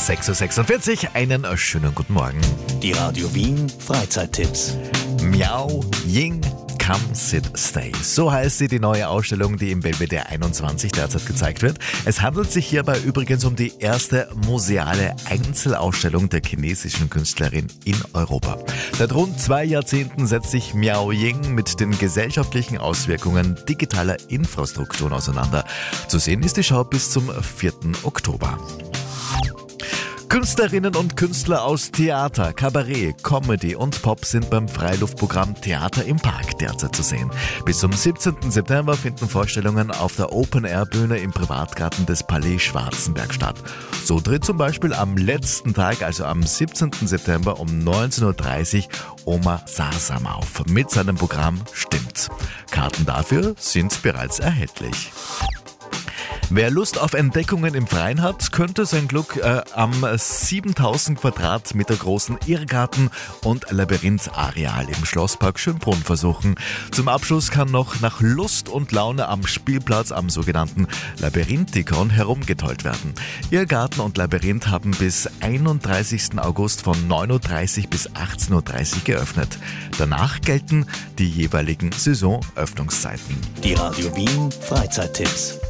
6.46 Uhr, einen schönen guten Morgen. Die Radio Wien Freizeittipps. Miao Ying Come Sit Stay. So heißt sie, die neue Ausstellung, die im Belvedere 21 derzeit gezeigt wird. Es handelt sich hierbei übrigens um die erste museale Einzelausstellung der chinesischen Künstlerin in Europa. Seit rund 2 Jahrzehnten setzt sich Miao Ying mit den gesellschaftlichen Auswirkungen digitaler Infrastrukturen auseinander. Zu sehen ist die Schau bis zum 4. Oktober. Künstlerinnen und Künstler aus Theater, Kabarett, Comedy und Pop sind beim Freiluftprogramm Theater im Park derzeit zu sehen. Bis zum 17. September finden Vorstellungen auf der Open-Air-Bühne im Privatgarten des Palais Schwarzenberg statt. So tritt zum Beispiel am letzten Tag, also am 17. September um 19.30 Uhr Oma Sasam auf mit seinem Programm Stimmt. Karten dafür sind bereits erhältlich. Wer Lust auf Entdeckungen im Freien hat, könnte sein Glück am 7000 Quadratmeter großen Irrgarten- und Labyrinthareal im Schlosspark Schönbrunn versuchen. Zum Abschluss kann noch nach Lust und Laune am Spielplatz am sogenannten Labyrinthikon herumgetollt werden. Irrgarten und Labyrinth haben bis 31. August von 9.30 Uhr bis 18.30 Uhr geöffnet. Danach gelten die jeweiligen Saisonöffnungszeiten. Die Radio Wien Freizeittipps.